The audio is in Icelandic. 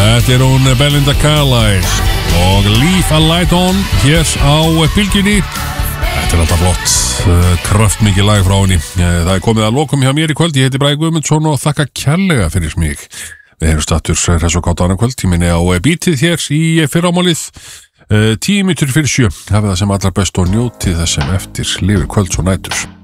Þetta hún Belinda Carlisle og Leave a Light On hér á bylgjunni. Þetta alltaf flott, kraftmikið lag frá henni. Það komið að lokum hjá mér í kvöld. Ég heiti Bragi Guðmundsson og þakka kærlega fyrir mig. Við erum stattur hress og kátt annað kvöld. Tíminni á bítið hér í fyrramálið. 10 mínútur fyrir 7. Hafið það sem allra best og njótið það sem eftir lifir kvölds og nætur.